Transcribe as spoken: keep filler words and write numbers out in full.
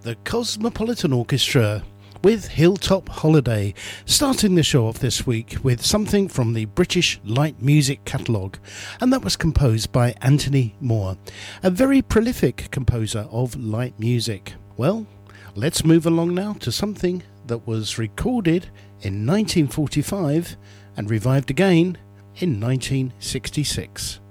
the Cosmopolitan Orchestra with Hilltop Holiday, starting the show off this week with something from the British light music catalogue, and that was composed by Anthony Moore, a very prolific composer of light music. Well, let's move along now to something that was recorded in nineteen forty-five and revived again in nineteen sixty-six.